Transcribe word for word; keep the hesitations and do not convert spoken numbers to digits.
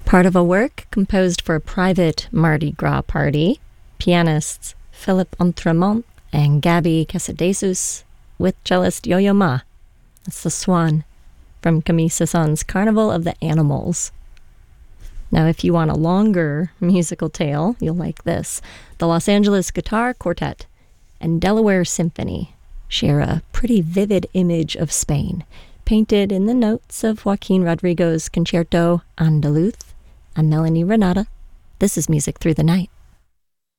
Part of a work composed for a private Mardi Gras party, pianists Philippe Entremont and Gabby Casadesus with cellist Yo-Yo Ma. That's the Swan from Camille Saint-Saëns's Carnival of the Animals. Now, if you want a longer musical tale, you'll like this. The Los Angeles Guitar Quartet and Delaware Symphony share a pretty vivid image of Spain, painted in the notes of Joaquin Rodrigo's Concerto Andaluz and Melanie Renata. This is Music Through the Night.